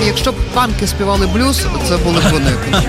якщо б панки співали блюз, це були б вони.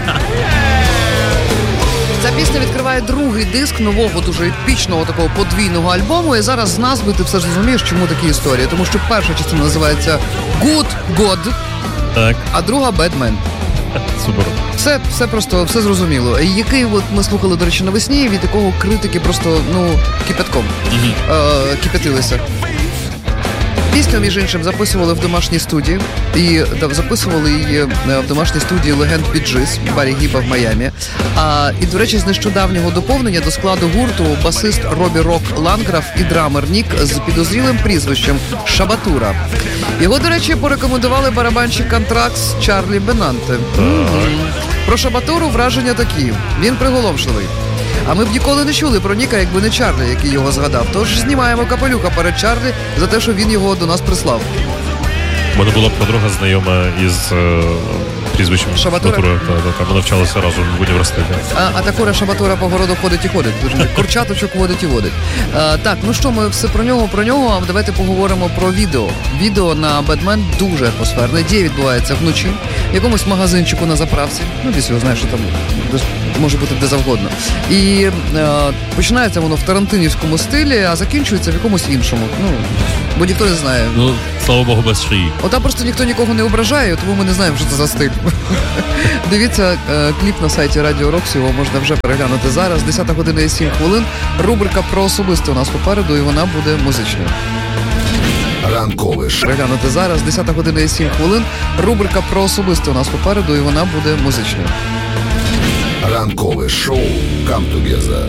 Ця пісня відкриває другий диск нового, дуже епічного такого подвійного альбому. І зараз з назви ти все ж розумієш, чому такі історії. Тому що перша частина називається Good God, так. А друга Bad Man. Супер. Все просто, все зрозуміло. Який от ми слухали, до речі, навесні, від якого критики просто, кипятком кипятилися. Пісню, між іншим, записували в домашній студії. І записували її в домашній студії легенд Bee Gees, Баррі Гіба в Майамі. І, до речі, з нещодавнього доповнення до складу гурту басист Робі Рок Ланграф і драмер Нік з підозрілим прізвищем Шабатура. Його, до речі, порекомендували барабанщик Антракс Чарлі Бенанте. Про Шабатуру враження такі. Він приголомшливий. А ми б ніколи не чули про Ніка, якби не Чарлі, який його згадав. Тож знімаємо капелюха перед Чарлі за те, що він його до нас прислав. У мене була подруга знайома із прізвищем Шабатура. Ми навчалися разом в університеті. А такора Шабатура по городу ходить і ходить. Курчаточок водить і водить. Так, ну що, ми все про нього. Давайте поговоримо про відео. Відео на Бетмен дуже атмосферне. Дія відбувається вночі, в якомусь магазинчику на заправці. Десь його знаєш, що там може бути де завгодно. І починається воно в тарантинівському стилі, а закінчується в якомусь іншому. Бо ніхто не знає. Слава Богу, без шиї. Там просто ніхто нікого не ображає, тому ми не знаємо, що це за стиль. Дивіться кліп на сайті Радіо Рокс, його можна вже переглянути зараз. 10 година і 7 хвилин. Рубрика про особисте у нас попереду, і вона буде музичною. Ранкове шоу. Переглянути зараз. 10 година і 7 хвилин. Рубрика про особисте у нас попереду, і вона буде музичною. Ранкове шоу «Come Together».